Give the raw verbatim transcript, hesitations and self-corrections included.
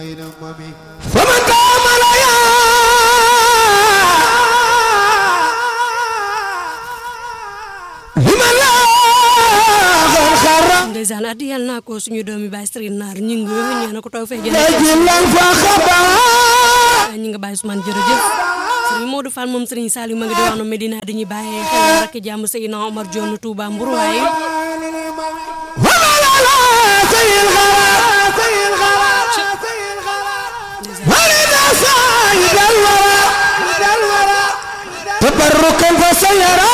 فمن تامل يا لمن لا غرخر ndeysaan addi yàlla naa ko suñu doomi baay Serigne Naar ñi nga ñaan ko taw fe jël lan fa xaba ñi nga baay Ousmane jërëjëf Serigne Modou Fall moom Serigne Saliou ma ngi di wano Medina di ñu bàyyee xel rek jàmm Seydina Omar Dione Touba Mbour waaye تبركا فسيرا